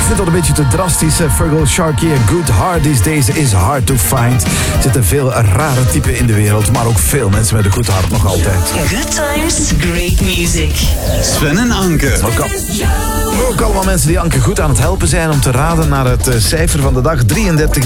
vind dat een beetje te drastisch. Fergal Sharkey, A Good Heart These Days is hard to find. Er zitten veel rare typen in de wereld, maar ook veel mensen met een goed hart nog altijd. Good times, great music. Sven en Anke. Ook allemaal mensen die Anke goed aan het helpen zijn om te raden naar het cijfer van de dag. 33.732,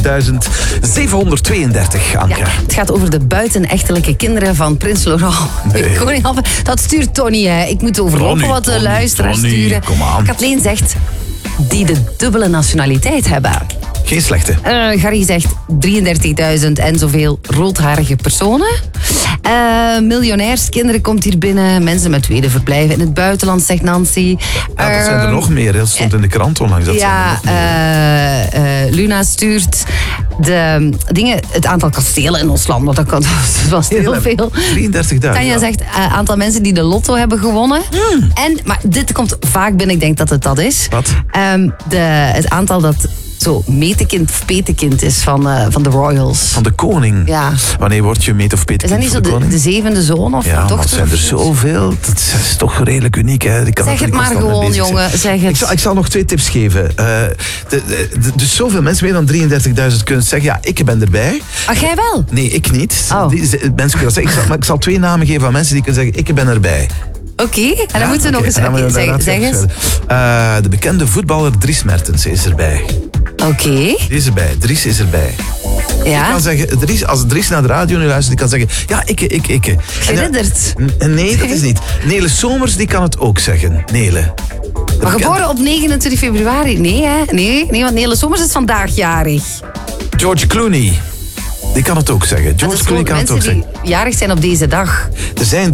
Anke. Ja, het gaat over de buitenechtelijke kinderen van Prins Laurent. Nee. Koning Albert. Dat stuurt Tony, hè. Ik moet overlopen wat de luisteraars sturen. Kom aan. Kathleen zegt die de dubbele nationaliteit hebben. Geen slechte. Gary zegt 33.000 en zoveel roodharige personen. Miljonairskinderen komt hier binnen. Mensen met tweede verblijven in het buitenland, zegt Nancy. Ja, dat zijn er nog meer. Dat stond in de krant onlangs. Dat Ja, Luna stuurt het aantal kastelen in ons land. Want dat was heel veel. 33.000. Tanja zegt aantal mensen die de lotto hebben gewonnen. Maar dit komt vaak binnen, ik denk dat het dat is. Wat? Het aantal dat zo metekind of petekind is van de royals. Van de koning? Ja. Wanneer word je meet of Is petekind dat niet van zo de koning? de zevende zoon of Ja, maar dochter? het zijn er zoveel. Dat is toch redelijk uniek. Hè? Die kan Zeg het natuurlijk maar constant mee gewoon, bezig zijn. jongen. Zeg het. Ik zal nog 2 tips geven. Dus zoveel mensen, meer dan 33.000, kunnen zeggen, ja, ik ben erbij. Ach, jij wel? Nee, ik niet. Oh. Mensen kunnen dat zeggen. Maar ik zal 2 namen geven van mensen die kunnen zeggen, ik ben erbij. Oké, en dan moeten we nog eens zeg eens. De bekende voetballer Dries Mertens is erbij. Oké, Die is erbij. Dries is erbij. Je ja. kan zeggen, als Dries naar de radio nu luistert, die kan zeggen, ja, ik. Geridderd. Nee, dat is niet. Nele Somers, die kan het ook zeggen. Nele. Maar geboren op 29 februari? Nee, hè? Nee, want Nele Somers is vandaag jarig. George Clooney. Die kan het ook zeggen. Dat George is Clooney gewoon kan het ook mensen zeggen. die jarig zijn op deze dag. Er zijn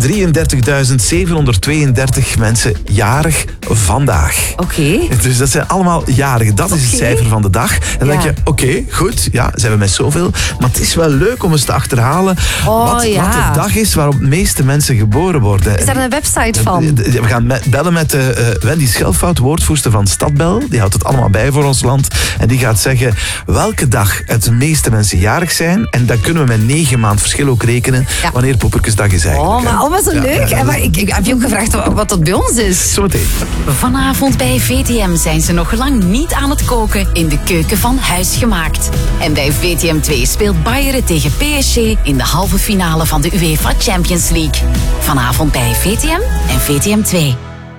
33.732 mensen jarig vandaag. Oké. Dus dat zijn allemaal jarigen. Dat is het Oké. cijfer van de dag. En dan denk je, oké, goed, ja, zijn we met zoveel. Maar het is wel leuk om eens te achterhalen wat de dag is waarop de meeste mensen geboren worden. Is daar een website van? We gaan bellen met Wendy Schelfout, woordvoerster van Stadbel. Die houdt het allemaal bij voor ons land. En die gaat zeggen welke dag het de meeste mensen jarig zijn. En dan kunnen we met 9 maanden verschil ook rekenen wanneer Poppekesdag is eigenlijk. Oh, maar zo leuk. Ja. Maar ik heb je ook gevraagd wat dat bij ons is. Zometeen. Vanavond bij VTM zijn ze nog lang niet aan het koken in de keuken van Huisgemaakt. En bij VTM 2 speelt Bayern tegen PSG in de halve finale van de UEFA Champions League. Vanavond bij VTM en VTM 2.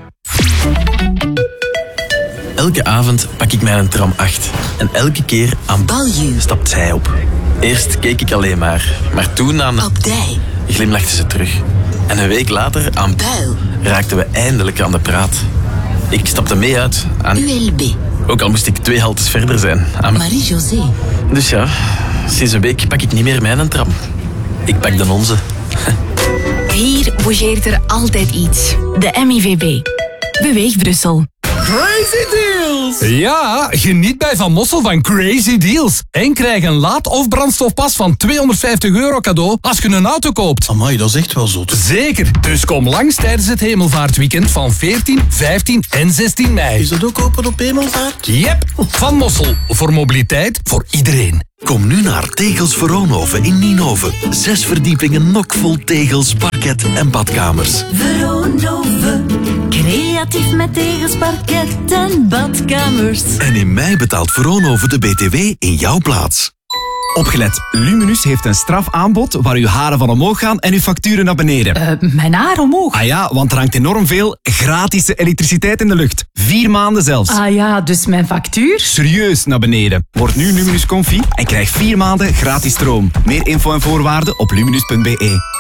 Elke avond pak ik mijn tram 8. En elke keer aan Balju. stapt zij op. Eerst keek ik alleen maar toen aan Abdij. glimlachte ze terug. En een week later aan Buil. raakten we eindelijk aan de praat. Ik stapte mee uit aan... ULB. Ook al moest ik 2 haltes verder zijn. Marie-José. Dus ja, sinds een week pak ik niet meer mijn tram. Ik pak de onze. Hier bougeert er altijd iets. De MIVB. Beweeg Brussel. Crazy Deals! Ja, geniet bij Van Mossel van Crazy Deals. En krijg een laad- of brandstofpas van €250 cadeau als je een auto koopt. Amai, dat is echt wel zot. Zeker, dus kom langs tijdens het Hemelvaartweekend van 14, 15 en 16 mei. Is dat ook open op Hemelvaart? Yep, Van Mossel. Voor mobiliteit voor iedereen. Kom nu naar Tegels Veronhoven in Nienhoven. 6 verdiepingen knockvol tegels, parket en badkamers. Veronhoven. Creatief met tegels, parket en badkamers. En in mei betaalt Veronhoven de BTW in jouw plaats. Opgelet, Luminus heeft een strafaanbod waar uw haren van omhoog gaan en uw facturen naar beneden. Mijn haar omhoog. Ah ja, want er hangt enorm veel gratis elektriciteit in de lucht. 4 maanden zelfs. Ah ja, dus mijn factuur? Serieus naar beneden. Word nu Luminus Confi en krijg 4 maanden gratis stroom. Meer info en voorwaarden op luminus.be.